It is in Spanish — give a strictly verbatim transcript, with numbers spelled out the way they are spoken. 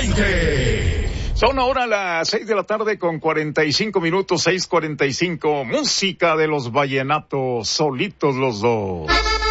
veinte. Son ahora las seis de la tarde con cuarenta y cinco minutos, seis cuarenta y cinco. Música de los vallenatos, solitos los dos.